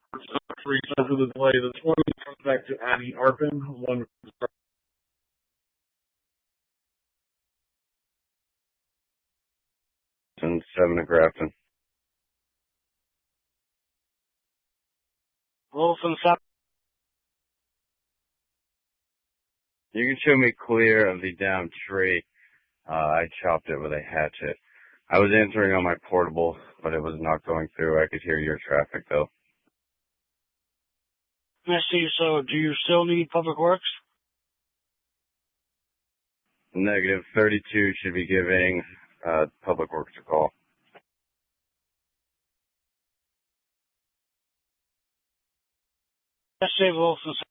Because of the delay, the 20 comes back to Abby Arpin. 7 to Grafton. Wilson 7. You can show me clear of the downed tree. I chopped it with a hatchet. I was answering on my portable, but it was not going through. I could hear your traffic, though. I see. So do you still need Public Works? Negative. 32 should be giving Public Works a call. I see, Wilson